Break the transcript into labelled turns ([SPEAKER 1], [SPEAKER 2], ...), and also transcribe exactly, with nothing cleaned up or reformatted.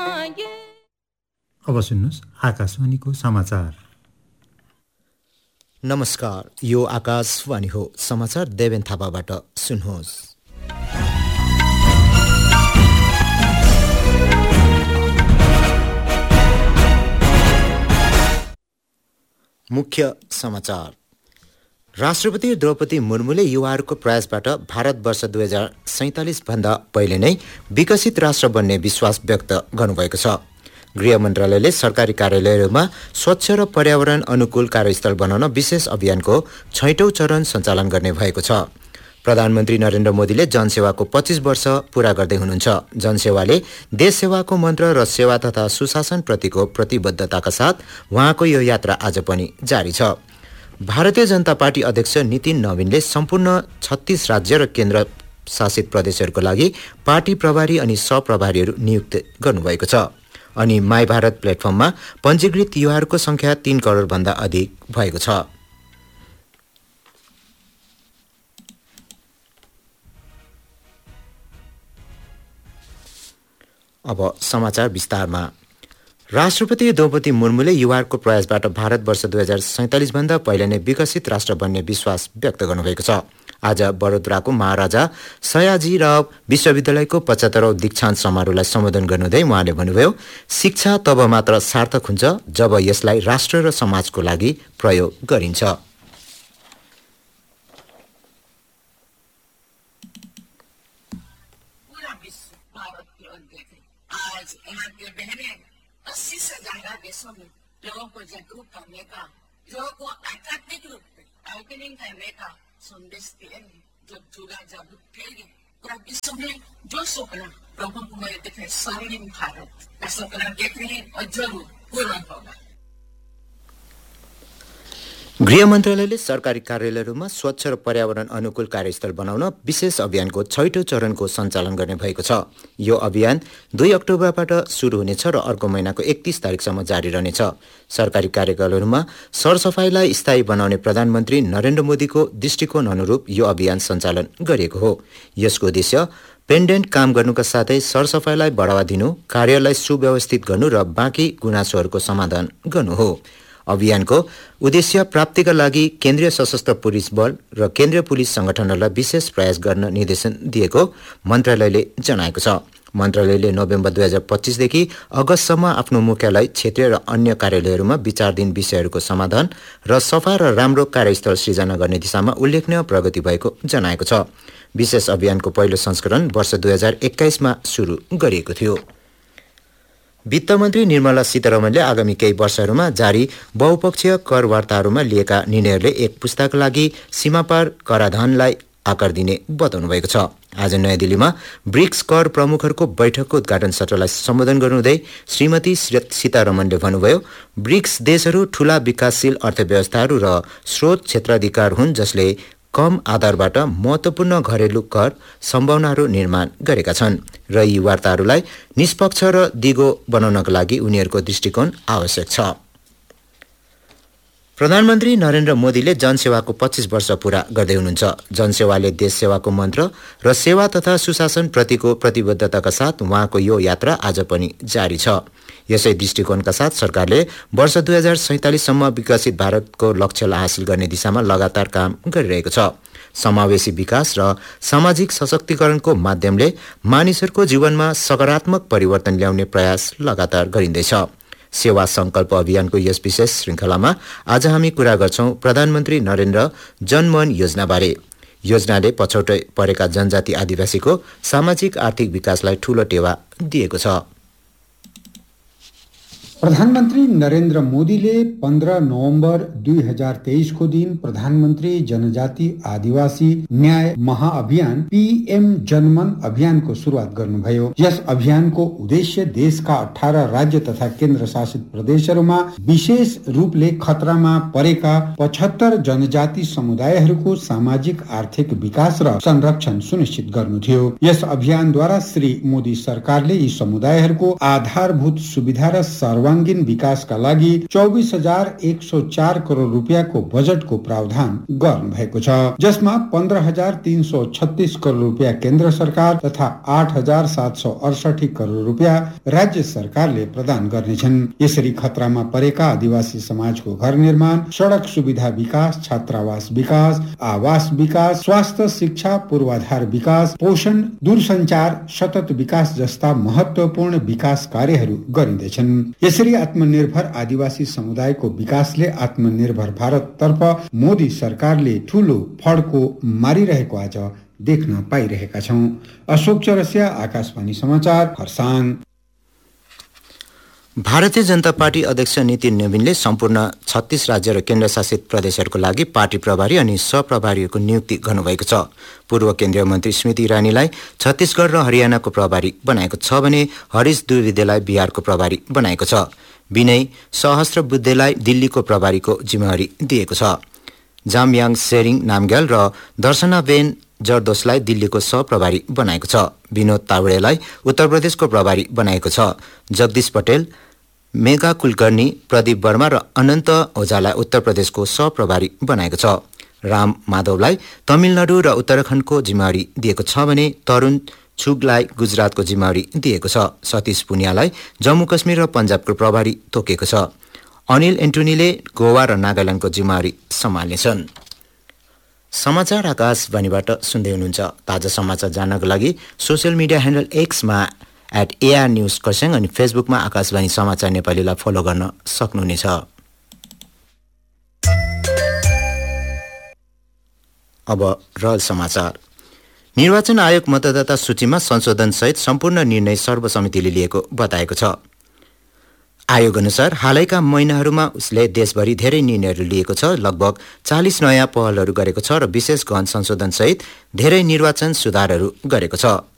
[SPEAKER 1] अब सुन्नुहोस् आकाशवाणीको समाचार।
[SPEAKER 2] नमस्कार, यो आकाशवाणी हो। समाचार देवेन थापाबाट सुन्नुहोस्। मुख्य समाचार। राष्ट्रपति द्रौपदी मुर्मुले युवाहरूको प्रयासबाट भारत वर्ष दुई हजार सैंतालिस भन्दा पहिले नै विकसित राष्ट्र बन्ने विश्वास व्यक्त गर्नुभएको छ। गृह मन्त्रालयले सरकारी कार्यालयहरूमा स्वच्छ र पर्यावरण अनुकूल कार्यस्थल बनाउन विशेष अभियानको छैटौं चरण सञ्चालन गर्ने भएको छ। प्रधानमन्त्री नरेन्द्र मोदीले जनसेवाको पच्चीस वर्ष पूरा गर्दै हुनुहुन्छ। जनसेवाले देश सेवाको मन्त्र र सेवा तथा सुशासन प्रतिको प्रतिबद्धताका साथ उहाँको यो यात्रा आज पनि जारी छ। भारतीय जनता पार्टी अध्यक्ष नितिन नवीनले सम्पूर्ण छत्तीस राज्य र केन्द्र शासित प्रदेशहरूको लागि पार्टी प्रभारी अनि सहप्रभारीहरू नियुक्त गर्नुभएको छ। अनि माई भारत प्लेटफर्ममा पञ्जीकृत युवाहरूको संख्या तीन करोड भन्दा अधिक भएको छ। अब समाचार विस्तारमा। राष्ट्रपति द्रौपदी मुर्मुले युवाहरूको प्रयासबाट भारत वर्ष दुई हजार सैंतालिस भन्दा पहिले नै विकसित राष्ट्र बन्ने विश्वास व्यक्त गर्नुभएको छ। आज बडोदराको महाराजा सयाजीराव विश्वविद्यालयको पचहत्तरौं दीक्षान्त समारोहलाई सम्बोधन गर्नुहुँदै उहाँले भन्नुभयो, शिक्षा तब मात्र सार्थक हुन्छ जब यसलाई राष्ट्र र समाजको लागि प्रयोग गरिन्छ।
[SPEAKER 3] संदेश दिए जब जुड़ा जागरूक किए पूरा विश्व में जो सपना प्रभु को मैं देखे स्वर्णिम भारत का सपना देख रहे हैं और जरूर पूरा होगा।
[SPEAKER 2] गृह मन्त्रालयले सरकारी कार्यालयहरूमा स्वच्छ र पर्यावरण अनुकूल कार्यस्थल बनाउन विशेष अभियानको छैटौं चरणको सञ्चालन गर्ने भएको छ। यो अभियान दुई अक्टोबरबाट सुरु हुनेछ र अर्को महिनाको एकतीस तारिकसम्म जारी रहनेछ। सरकारी कार्यकालहरूमा सरसफाईलाई स्थायी बनाउने प्रधानमन्त्री नरेन्द्र मोदीको दृष्टिकोण अनुरूप यो अभियान सञ्चालन गरिएको हो। यसको उद्देश्य पेन्डेन्ट काम गर्नुका साथै सरसफाईलाई बढावा दिनु, कार्यलाई सुव्यवस्थित गर्नु र बाँकी गुनासोहरूको समाधान गर्नु हो। अभियानको उद्देश्य प्राप्तिका लागि केन्द्रीय सशस्त्र पुलिस बल र केन्द्रीय पुलिस संगठनहरूलाई विशेष प्रयास गर्न निर्देशन दिएको मन्त्रालयले जनाएको छ। मन्त्रालयले नोभेम्बर दुई हजार पच्चीसदेखि अगस्तसम्म आफ्नो मुख्यालय, क्षेत्रीय र अन्य कार्यालयहरूमा विचाराधीन विषयहरूको समाधान र सफा र राम्रो कार्यस्थल सृजना गर्ने दिशामा उल्लेखनीय प्रगति भएको जनाएको छ। विशेष अभियानको पहिलो संस्करण वर्ष दुई हजार एक्काइसमा सुरु गरिएको थियो। वित्त मन्त्री निर्मला सीतारमणले आगामी केही वर्षहरूमा जारी बहुपक्षीय कर वार्ताहरूमा लिएका निर्णयहरूले एक पुस्ताका लागि सीमापार कराधानलाई आकार दिने बताउनु भएको छ। आज नयाँ दिल्लीमा ब्रिक्स कर प्रमुखहरूको बैठकको उद्घाटन सत्रलाई सम्बोधन गर्नुहुँदै श्रीमती सीतारमणले भन्नुभयो, ब्रिक्स देशहरू ठूला विकासशील अर्थव्यवस्थाहरू र स्रोत क्षेत्राधिकार हुन् जसले कम आधारबाट महत्त्वपूर्ण घरेलु कर सम्भावनाहरू निर्माण गरेका छन् र यी वार्ताहरूलाई निष्पक्ष र दिगो बनाउनका लागि उनीहरूको दृष्टिकोण आवश्यक छ। प्रधानमन्त्री नरेन्द्र मोदीले जनसेवाको पच्चीस वर्ष पूरा गर्दै हुनुहुन्छ। जनसेवाले देश सेवाको मन्त्र र सेवा तथा सुशासन प्रतिको प्रतिबद्धताका साथ उहाँको यो यात्रा आज पनि जारी छ। यसै दृष्टिकोणका साथ सरकारले वर्ष दुई हजार सैंतालिससम्म विकसित भारतको लक्ष्यलाई हासिल गर्ने दिशामा लगातार काम गरिरहेको छ। समावेशी विकास र सामाजिक सशक्तिकरणको माध्यमले मानिसहरूको जीवनमा सकारात्मक परिवर्तन ल्याउने प्रयास लगातार गरिँदैछ। सेवा संकल्प अभियानको यस विशेष श्रृङ्खलामा आज हामी कुरा गर्छौं प्रधानमन्त्री नरेन्द्र जनमन योजनाबारे। योजनाले पछौटे परेका जनजाति आदिवासीको सामाजिक आर्थिक विकासलाई ठूलो टेवा दिएको छ।
[SPEAKER 4] प्रधानमन्त्री नरेन्द्र मोदीले पन्ध्र नोभेम्बर दुई हजार तेइसको दिन प्रधानमन्त्री जनजाति आदिवासी न्याय महाअभियान पीएम जनमन अभियानको सुरुवात गर्नुभयो। यस अभियानको उद्देश्य देशका अठार राज्य तथा केन्द्र शासित प्रदेशहरूमा विशेष रूपले खतरामा परेका पचहत्तर जनजाति समुदायहरूको सामाजिक आर्थिक विकास र संरक्षण सुनिश्चित गर्नु थियो। यस अभियानद्वारा श्री मोदी सरकारले यी समुदायहरूको आधारभूत सुविधा र सर्व सर्वाङ्गीन विकासका लागि चौबिस हजार एक सौ चार करोड रुपियाँको बजेटको प्रावधान गर्नु भएको छ, जसमा पन्ध्र हजार तीन सौ छत्तीस करोड रुपियाँ केन्द्र सरकार तथा आठ हजार सात सौ अडसठी करोड रुपियाँ राज्य सरकारले प्रदान गर्नेछन्। यसरी खतरामा परेका आदिवासी समाजको घर निर्माण, सडक सुविधा विकास, छात्रावास विकास, आवास विकास, स्वास्थ्य, शिक्षा, पूर्वाधार विकास, पोषण, दूरसञ्चार, सतत विकास जस्ता महत्वपूर्ण विकास कार्यहरू गरिँदैछन्। यसरी आत्मनिर्भर आदिवासी समुदायको विकासले आत्मनिर्भर भारततर्फ मोदी सरकारले ठूलो फड्को मारिरहेको आज देख्न पाइरहेका छौं। अशोक चौरसिया, आकाशवाणी समाचार, खरसाङ।
[SPEAKER 2] भारतीय जनता पार्टी अध्यक्ष नितिन नवीनले सम्पूर्ण छत्तीस राज्य र केन्द्रशासित प्रदेशहरूको लागि पार्टी प्रभारी अनि सहप्रभारीहरूको नियुक्ति गर्नुभएको छ। पूर्व केन्द्रीय मन्त्री स्मृति इरानीलाई छत्तीसगढ र हरियाणाको प्रभारी बनाएको छ भने हरीश द्विवेदीलाई बिहारको प्रभारी बनाएको छ। विनय सहस्त्रबुद्धेलाई दिल्लीको प्रभारीको जिम्मेवारी दिएको छ। जामयाङ सेरिङ नामग्याल र दर्शनाबेन जरदोसलाई दिल्लीको सहप्रभारी बनाएको छ। विनोद तावडेलाई उत्तर प्रदेशको प्रभारी बनाएको छ। जगदीश पटेल, मेघा कुलकर्णी, प्रदीप वर्मा र अनन्त ओझालाई उत्तर प्रदेशको सहप्रभारी बनाएको छ। राम माधवलाई तमिलनाडु र उत्तराखण्डको जिम्मेवारी दिएको छ भने तरुण छुगलाई गुजरातको जिम्मेवारी दिएको छ। सतीश पुनियालाई जम्मू कश्मीर र पन्जाबको प्रभारी तोकेको छ। अनिल एन्टोनीले गोवा र नागाल्यान्डको जिम्मेवारी सम्हाल्नेछन्। समाचार आकाशवाणीबाट सुन्दै हुनुहुन्छ। ताजा समाचार जान्नको लागि social media handle एक्समा at AR news Kurseong अनि फेसबुकमा आकाशवाणी समाचार नेपालीलाई फलो गर्न सक्नुहुनेछ। अब रहल समाचार। निर्वाचन आयोग मतदाता सूचीमा संशोधनसहित सम्पूर्ण निर्णय सर्वसम्मतिले लिएको बताएको छ। आयोग अनुसार हालैका महिनाहरूमा उसले देशभरि धेरै निर्णयहरू लिएको छ। लगभग चालिस नयाँ पहलहरू गरेको छ र विशेष गहन संशोधनसहित धेरै निर्वाचन सुधारहरू गरेको छ।